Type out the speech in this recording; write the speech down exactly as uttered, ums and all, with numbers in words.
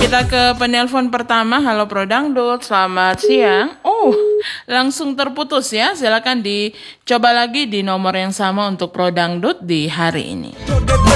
Kita ke penelpon pertama. Halo Pro Dangdut, selamat siang. Oh, langsung terputus ya. Silakan dicoba lagi di nomor yang sama untuk Pro Dangdut di hari ini.